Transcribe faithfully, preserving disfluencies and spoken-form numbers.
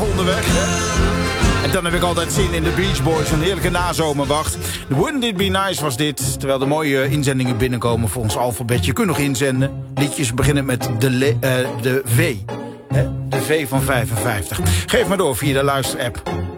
dagen onderweg. Hè? En dan heb ik altijd zin in de Beach Boys. Een heerlijke nazomerwacht. Wouldn't It Be Nice was dit. Terwijl de mooie inzendingen binnenkomen voor ons alfabet. Je kunt nog inzenden. Liedjes beginnen met de, le- uh, de V. Hè? De V van vijfenvijftig. Geef maar door via de luisterapp.